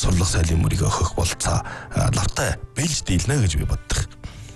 сурлах соёлын мөрийг өгөх болцоо лавтай бэлж дийлнэ гэж би боддог.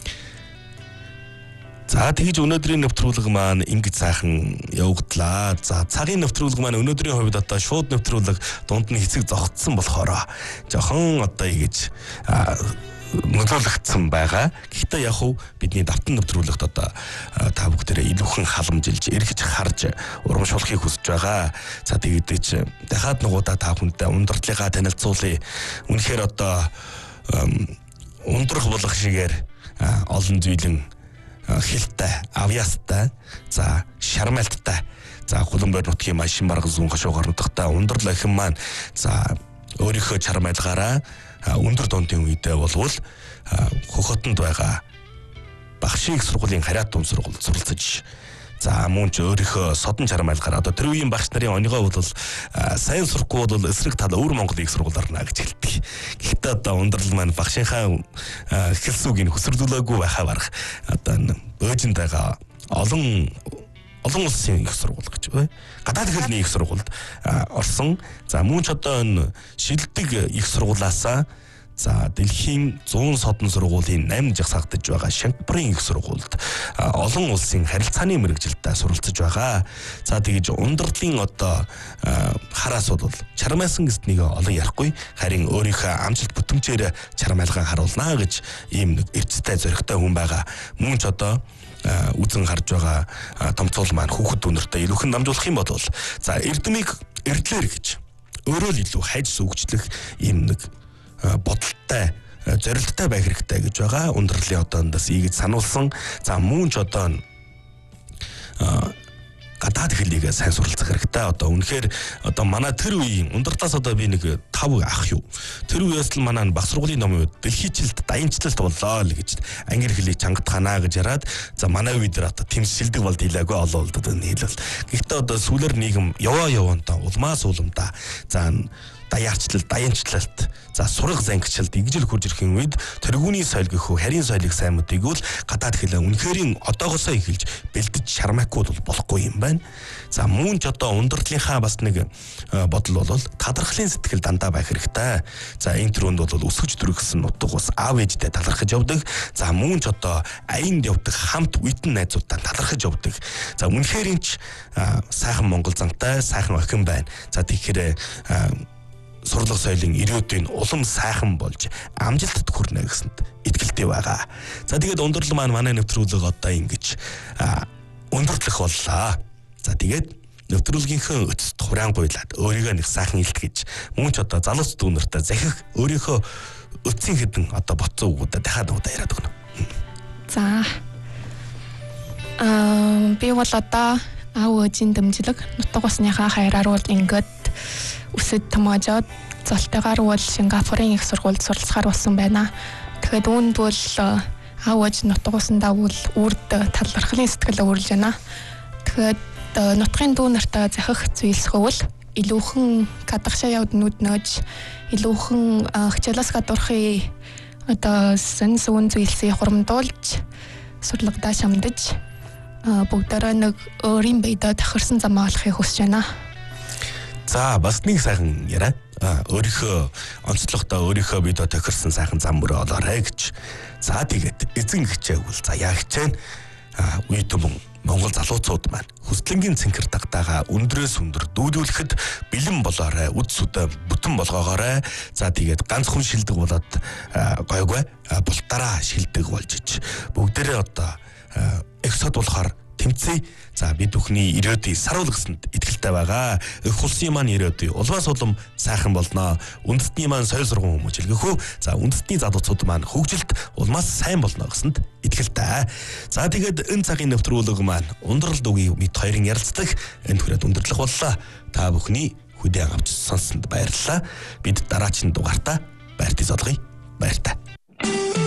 За тэгж өнөөдрийн нэвтрүүлэг маань ингэж сайхан явагдлаа. За цагийн нэвтрүүлэг маань өнөөдрийн хувьд одоо шууд нэвтрүүлэг дунд нь хэсэг зогтсон болохоор жоохон одоо ингэж нөлөөлөгдсөн байгаа. Гэхдээ яг хуу бидний давтан нэвтрүүлэгт одоо та бүгдээрээ илүүхэн халамжилж, эргэж харж урамшуулахыг хүсэж байгаа. За тэгэж дахиад нугуудаа та бүхэндээ ундралынхаа танилцуулъя. Үнэхээр одоо ундрах болох шигээр олон зүйлэн хилтэй, авьяастай, за шармалттай, за хуланбойр нутгийн машин марга зүүн хашуугаар нутагтай ундрал охин маань за өөрийнхөө чармайлгаараа өндөр дундын үедээ болвол хөхөтөнд байгаа багшийн сургуулийн харьяат дунд сургуульд суралцаж за мөн ч өөрийнхөө содон чармайлгаар одоо тэр үеийн багш нарын онёгоо бол сайн сурахгүй бол эсрэг тал өвөр Монголын их сургууль орно гэж хэлдэг. Гэхдээ одоо ундрал маань багшийнхаа хэлсүүгийг хөсөрлүүлээгүй байхаа барах одоо бөөжинд байгаа олон улсын их сургууль гэж бай. Гадаад хэлний их сургуульд орсон. За мөн ч одоо энэ шилдэг их сургуулаасаа за дэлхийн 100 содон сургуулийн 8 жагсаагдж байгаа Шангипурын их сургуульд олон улсын харилцааны мэргэжилтэд суралцж байгаа. За тэгж ундралын одоо хараас бол чармайлсан гэснийг олон ярихгүй харин өөрийнхөө амжилт бүтэмжээр чармайлгаа харуулнаа гэж ийм нэг эрчтэй зоригтой хүн байгаа. Мөн ч одоо үзэн харж байгаа томцоол маань хүүхэд өнөртөө илүүхэн дамжуулах юм бол за эрдэмийг эрдлэр гэж өөрөө л илүү хайж сүгжлэх ийм нэг бодолтой зорилттой байх хэрэгтэй гэж байгаа. Ундралын одоондас ийгэж сануулсан. За мөн ч одоо гадаад хэлийг сайн суралцах хэрэгтэй. Одоо үнэхээр одоо манай тэр үеийн ундралаас одоо би нэг 5 ах юу. Тэр үеэс л манай баг сургуулийн номын үед дэлхийчлэлт, даянчлалт боллоо л гэж англи хэлийг чангатханаа гэж яраад за манай үед одоо тэмцэлдэг бол дийлээгүй олон болдод нийлвэл. Гэхдээ одоо сүүлэр нийгэм яваантаа улмаас уламдаа за даянчлалт за сурах зангичилт игжил хурж ирэхин үед тэргүүний соёл гэхүү харийн соёлыг сайн мэдэгүүл гадаад хэлээ үнэхэрийн одоогосоо эхэлж бэлдэж шармаагүй бол болохгүй юм байна. За мөн ч одоо ундралынхаа бас нэг бодол бол талархлын сэтгэл дандаа байх хэрэгтэй. За энэ төрөнд бол өсгөж төрөгсөн нутаг ус аав ээжтэй талархаж явдаг. За мөн ч одоо аянд явдаг хамт үйтэн найзуудтай талархаж явдаг. За үнэхээр энэ ч сайхан Монгол зантай сайхан охин байна. За тэгэхээр сурлах соёлын ирээдүйн улам сайхан болж амжилтад хүрнэ гэсэнд итгэлтэй байгаа. За тэгээд ундрал маань манай нэвтрүүлэг одоо ингэж ундралах боллоо. За тэгээд нэвтрүүлгийнхээ өцөд хураан гуйлаад өөрийгөө нэг сайхан илтгэж мөн ч одоо залуус дүүнэртэй захих өөрийнхөө өцсийн хэдэн одоо боцоо үгүүдээ дахиад удаа яриад өгнө. За би бол одоо аав ээжийн дэмжлэг нутаг усныхаа хайраар бол ингээд үсэд томоожоод золтойгоор бол Сингапурын их сургуульд суралцахаар болсон байна. Тэгэхээр үүнд бол аав ээж нутаг усандаа бол үрд талархлын сэтгэл өөрлөж байна. Тэгэхээр нутгийн дүү нартай захих зүйлсгөвөл илүүхэн гадагшаа явднууд нөөж илүүхэн хичээлээс гадуурхыг одоо сэн сүүн зүйлсийг хурамдуулж сурлагдаа шамдаж бүгдээрээ нэг өөрийн биедээ тохирсон замаа олохыг хүсэж байна. За бас нэг сайхан яриа. Өөрийнхөө онцлогтой өөрийнхөө биедээ тохирсон сайхан зам мөрөө олоорой гэж. За тэгээд эзэн хичээгүүл за яа хичээн үе төмөн Монгол залуучууд маань хүслэнгийн цэнхэр дагтаага өндрөөс өндөр дүүлүүлэхэд бэлэн болоорой, үд сүдэ бүтэн болгоогоорой. За тэгээд ганц хүн шилдэг болоод гойгүй бултараа шилдэг болж ич. Бүгдээрээ одоо эксод болохоор тэмцээ. За бид бүхний ирээдүй саруул гэсэнд итгэлтэй байгаа. Их улсын маань ирээдүй улмаас улам сайхан болно. Үндэстний маань соёл сургууль хүмүүжлэхүү. За үндэстний залуучууд маань хөгжилт улмаас сайн болно гэсэнд итгэлтэй. За тэгээд энэ цагийн нэвтрүүлэг маань ундрал дүүгийн мэд хоёрын ярилцдаг энэ хүрээд өндөрлөх боллоо. Та бүхний хүлээн авч сонссонд баярлалаа. Бид дараагийн дугаартаа баяртай золгоё. Баяртай.